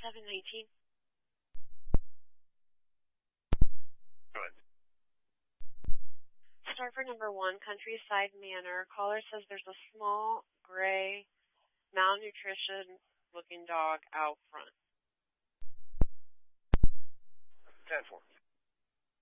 719. Go ahead. Start for number 1, Countryside Manor. Caller says there's a small, gray, malnutrition-looking dog out front. 10-4.